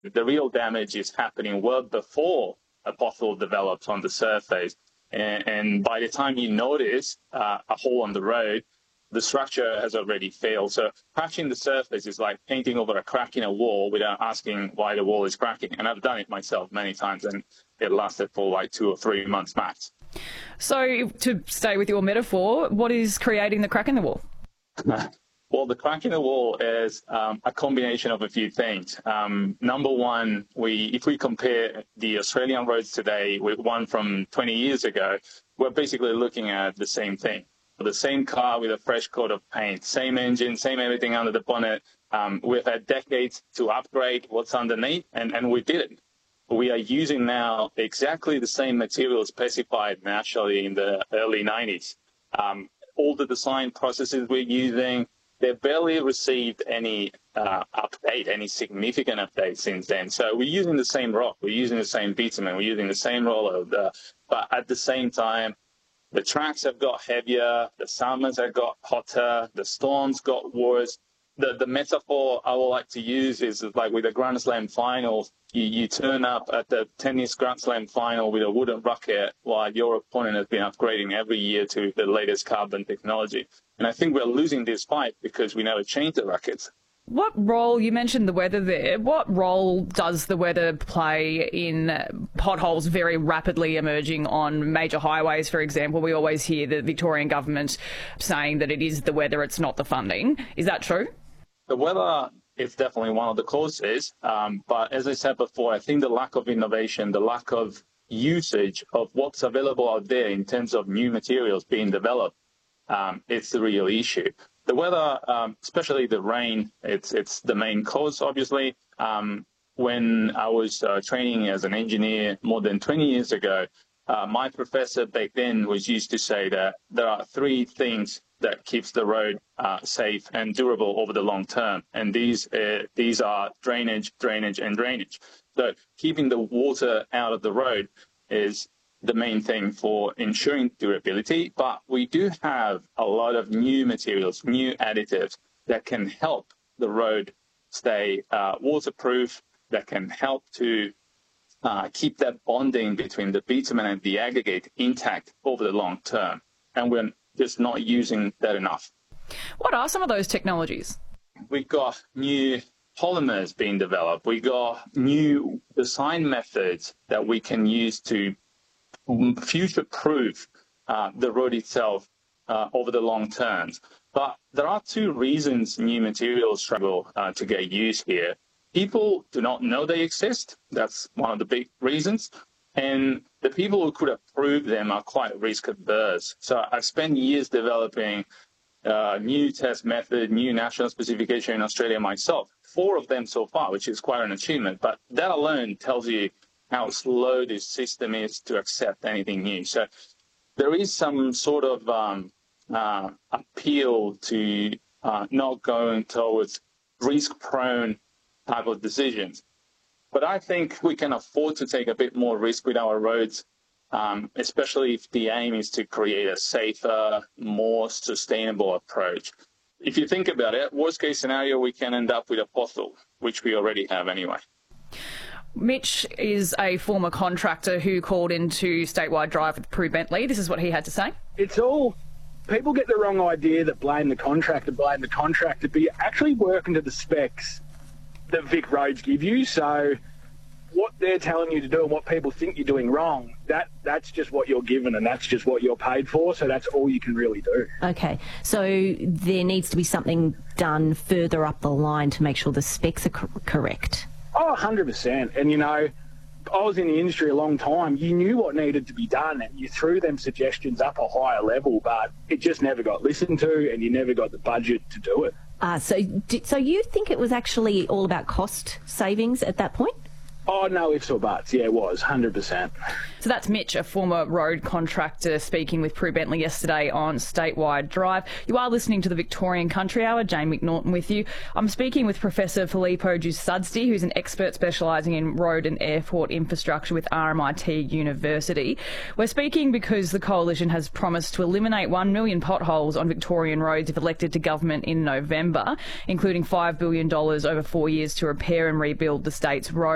The real damage is happening well before a pothole develops on the surface. And by the time you notice a hole on the road, the structure has already failed. So patching the surface is like painting over a crack in a wall without asking why the wall is cracking. And I've done it myself many times, and it lasted for like 2 or 3 months max. So to stay with your metaphor, what is creating the crack in the wall? Well, the crack in the wall is a combination of a few things. Number one, if we compare the Australian roads today with one from 20 years ago, we're basically looking at the same thing. The same car with a fresh coat of paint, same engine, same everything under the bonnet. We've had decades to upgrade what's underneath, and we didn't. We are using now exactly the same material specified nationally in the early 90s. All the design processes we're using, they've barely received any update, any significant update since then. So we're using the same rock, we're using the same bitumen, we're using the same roller, but at the same time, the tracks have got heavier, the summers have got hotter, the storms got worse. The metaphor I would like to use is like with the Grand Slam finals, you turn up at the tennis Grand Slam final with a wooden racket while your opponent has been upgrading every year to the latest carbon technology. And I think we're losing this fight because we never changed the rackets. What role, you mentioned the weather there, what role does the weather play in potholes very rapidly emerging on major highways, for example? We always hear the Victorian government saying that it is the weather, it's not the funding. Is that true? The weather is definitely one of the causes, but as I said before, I think the lack of innovation, the lack of usage of what's available out there in terms of new materials being developed, it's the real issue. The weather, especially the rain, it's the main cause, obviously. When I was training as an engineer more than 20 years ago, my professor back then was used to say that there are 3 things that keeps the road safe and durable over the long term. And these are drainage, drainage, and drainage. So keeping the water out of the road is the main thing for ensuring durability, but we do have a lot of new materials, new additives that can help the road stay waterproof, that can help to keep that bonding between the bitumen and the aggregate intact over the long term. And we're just not using that enough. What are some of those technologies? We've got new polymers being developed. We got new design methods that we can use to future-proof the road itself over the long terms. But there are 2 reasons new materials struggle to get used here. People do not know they exist. That's one of the big reasons. And the people who could approve them are quite risk-averse. So I've spent years developing new test method, new national specification in Australia myself. 4 of them so far, which is quite an achievement. But that alone tells you how slow this system is to accept anything new. So there is some sort of appeal to not going towards risk-prone type of decisions. But I think we can afford to take a bit more risk with our roads, especially if the aim is to create a safer, more sustainable approach. If you think about it, worst case scenario, we can end up with a pothole, which we already have anyway. Mitch is a former contractor who called into Statewide Drive with Prue Bentley. This is what he had to say. It's all, people get the wrong idea that blame the contractor, but you're actually working to the specs that Vic Roads give you. So what they're telling you to do and what people think you're doing wrong, that's just what you're given and that's just what you're paid for. So that's all you can really do. Okay. So there needs to be something done further up the line to make sure the specs are correct. Oh, 100%. And, you know, I was in the industry a long time. You knew what needed to be done and you threw them suggestions up a higher level, but it just never got listened to and you never got the budget to do it. So you think it was actually all about cost savings at that point? Oh, no ifs or buts. Yeah, it was, 100%. So that's Mitch, a former road contractor, speaking with Prue Bentley yesterday on Statewide Drive. You are listening to the Victorian Country Hour. Jane McNaughton with you. I'm speaking with Professor Filippo Giussuzzi, who's an expert specialising in road and airport infrastructure with RMIT University. We're speaking because the Coalition has promised to eliminate 1 million potholes on Victorian roads if elected to government in November, including $5 billion over 4 years to repair and rebuild the state's roads.